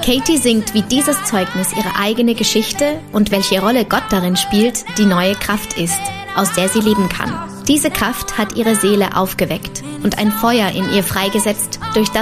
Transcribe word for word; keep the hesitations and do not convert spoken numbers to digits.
Katie singt, wie dieses Zeugnis ihre eigene Geschichte und welche Rolle Gott darin spielt, die neue Kraft ist, aus der sie leben kann. Diese Kraft hat ihre Seele aufgeweckt und ein Feuer in ihr freigesetzt, durch das